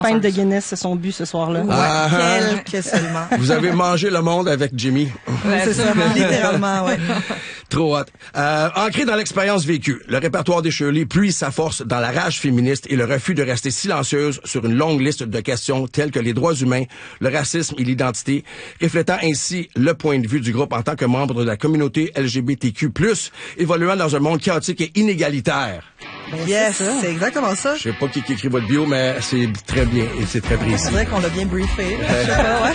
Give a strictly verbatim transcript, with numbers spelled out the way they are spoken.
pinte de Guinness se sont bu ce soir-là. Ah, Ouais, quelques seulement. Vous avez mangé le monde avec Jimmy. Ouais, c'est ça, littéralement, ouais. Trop hot. Euh, ancré dans l'expérience vécue, le répertoire des Shirley puise sa force dans la rage féministe et le refus de rester silencieuse sur une longue liste de questions telles que les droits humains, le racisme et l'identité, reflétant ainsi le point de vue du groupe en tant que membre de la communauté L G B T Q plus, évoluant dans un monde chaotique et inégalitaire. Yes, c'est, c'est exactement ça. Je sais pas qui, qui écrit votre bio, mais c'est très bien et c'est très précis. C'est vrai qu'on l'a bien briefé. Je sais pas, ouais.